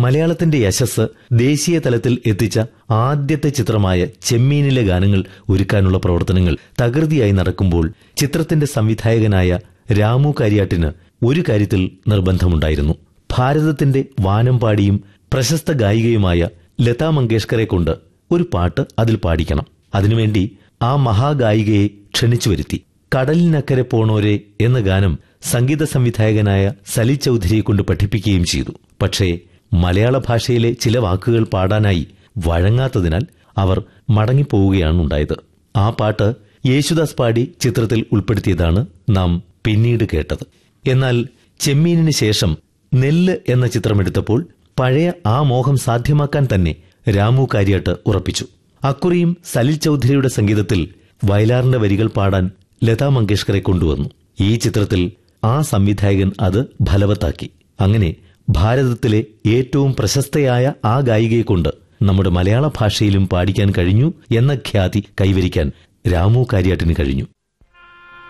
മലയാളത്തിന്റെ യശസ് ദേശീയ തലത്തിൽ എത്തിച്ച ആദ്യത്തെ ചിത്രമായ ചെമ്മീനിലെ ഗാനങ്ങൾ ഒരുക്കാനുള്ള പ്രവർത്തനങ്ങൾ തകൃതിയായി നടക്കുമ്പോൾ ചിത്രത്തിന്റെ സംവിധായകനായ രാമു കാര്യാട്ടിന് ഒരു കാര്യത്തിൽ നിർബന്ധമുണ്ടായിരുന്നു. ഭാരതത്തിന്റെ വാനമ്പാടിയും പ്രശസ്ത ഗായികയുമായ ലതാ മങ്കേഷ്കറെ കൊണ്ട് ഒരു പാട്ട് അതിൽ പാടിക്കണം. അതിനുവേണ്ടി ആ മഹാഗായികയെ ക്ഷണിച്ചു വരുത്തി. കടലിനക്കരെ പോണോരെ എന്ന ഗാനം സംഗീത സംവിധായകനായ സലി ചൌധരിയെ കൊണ്ട് പഠിപ്പിക്കുകയും ചെയ്തു. പക്ഷേ മലയാള ഭാഷയിലെ ചില വാക്കുകൾ പാടാനായി വഴങ്ങാത്തതിനാൽ അവർ മടങ്ങിപ്പോവുകയാണുണ്ടായത്. ആ പാട്ട് യേശുദാസ് പാടി ചിത്രത്തിൽ ഉൾപ്പെടുത്തിയതാണ് നാം പിന്നീട് കേട്ടത്. എന്നാൽ ചെമ്മീനിന് ശേഷം നെല്ല് എന്ന ചിത്രമെടുത്തപ്പോൾ പഴയ ആ മോഹം സാധ്യമാക്കാൻ തന്നെ രാമു കാര്യാട്ട് ഉറപ്പിച്ചു. അക്കുറിയും സലിൽ ചൌധരിയുടെ സംഗീതത്തിൽ വയലാറിന്റെ വരികൾ പാടാൻ ലതാ മങ്കേഷ്കറെ കൊണ്ടുവന്നു. ഈ ചിത്രത്തിൽ ആ സംവിധായകൻ അത് ഫലവത്താക്കി. അങ്ങനെ ഭാരതത്തിലെ ഏറ്റവും പ്രശസ്തയായ ആ ഗായികയെക്കൊണ്ട് നമ്മുടെ മലയാള ഭാഷയിലും പാടിക്കാൻ കഴിഞ്ഞു എന്ന ഖ്യാതി കൈവരിക്കാൻ രാമു കാര്യാട്ടിന് കഴിഞ്ഞു.